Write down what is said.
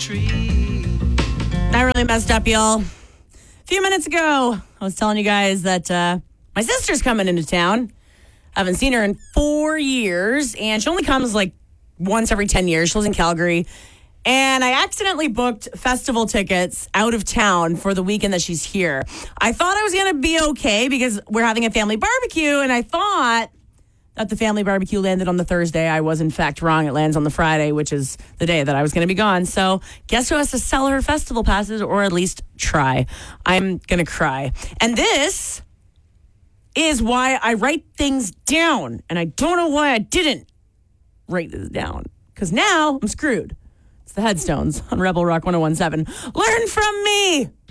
I really messed up, y'all. A few minutes ago, I was telling you guys that my sister's coming into town. I haven't seen her in 4 years, and she only comes like once every 10 years. She lives in Calgary. And I accidentally booked festival tickets out of town for the weekend that she's here. I thought I was going to be okay because we're having a family barbecue, and I thought that the family barbecue landed on the Thursday. I was, in fact, wrong. It lands on the Friday, which is the day that I was going to be gone. So guess who has to sell her festival passes, or at least try? I'm going to cry. And this is why I write things down, and I don't know why I didn't write this down, because now I'm screwed. It's the Headstones on Rebel Rock 101.7. Learn from me!